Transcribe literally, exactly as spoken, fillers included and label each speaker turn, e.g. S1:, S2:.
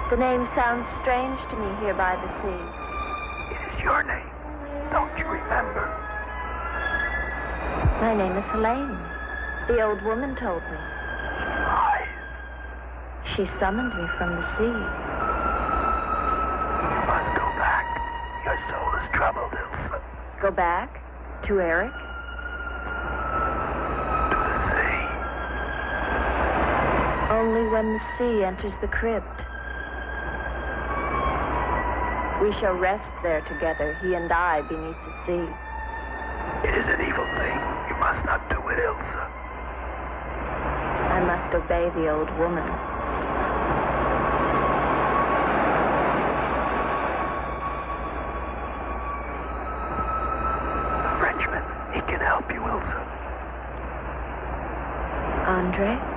S1: The name sounds strange to me here by the sea.
S2: It is your name. Don't you remember?
S1: My name is Helene. The old woman told me.
S2: She lies.
S1: She summoned me from the sea.
S2: You must go back. Your soul is troubled, Ilsa.
S1: Go back? To Eric?
S2: To the sea.
S1: Only when the sea enters the crypt. We shall rest there together, he and I, beneath the sea.
S2: It is an evil thing. You must not do it, Ilsa.
S1: I must obey the old woman.
S2: The Frenchman, he can help you, Ilsa.
S1: Andre?